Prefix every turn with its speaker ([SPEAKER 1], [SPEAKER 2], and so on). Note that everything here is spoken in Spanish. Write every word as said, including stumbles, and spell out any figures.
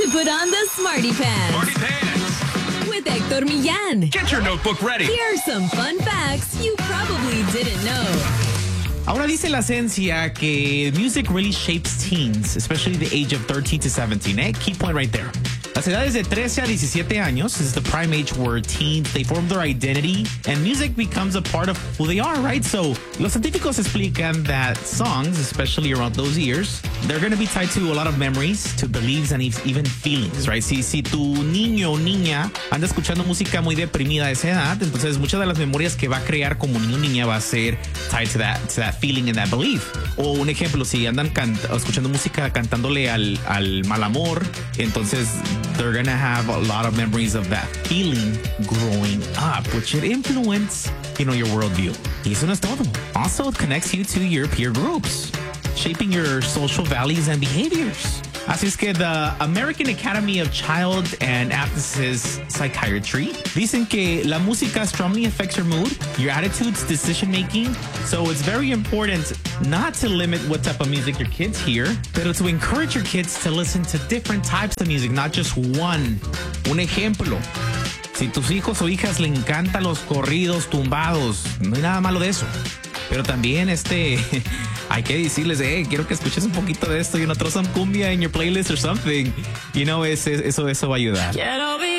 [SPEAKER 1] to put on the Smarty Pants.
[SPEAKER 2] Smarty Pants.
[SPEAKER 1] With Hector Millán.
[SPEAKER 2] Get your notebook ready.
[SPEAKER 1] Here are some fun facts you probably didn't know.
[SPEAKER 3] Ahora dice la ciencia que music really shapes teens, especially the age of thirteen to seventeen. Eh? Key point right there. Las edades de trece a diecisiete años is the prime age where teens, they form their identity and music becomes a part of who they are, right? So, los científicos explican that songs, especially around those years, they're going to be tied to a lot of memories, to beliefs and even feelings, right? Si, si tu niño o niña anda escuchando música muy deprimida a esa edad, entonces muchas de las memorias que va a crear como niño o niña va a ser tied to that, to that feeling and that belief. O un ejemplo, si andan escuchando música cantándole al, al mal amor, entonces they're going to have a lot of memories of that feeling growing up, which should influence, you know, your worldview. Y eso no es todo. Also, it connects you to your peer groups, shaping your social values and behaviors. Así es que the American Academy of Child and Adolescent Psychiatry dicen que la música strongly affects your mood, your attitudes, decision making. So it's very important not to limit what type of music your kids hear, pero to encourage your kids to listen to different types of music, not just one. Un ejemplo. Si tus hijos o hijas le encantan los corridos tumbados, no hay nada malo de eso. Pero también este hay que decirles, eh, quiero que escuches un poquito de esto y no throw some cumbia in your playlist or something. You know, es, es, eso, eso va a ayudar.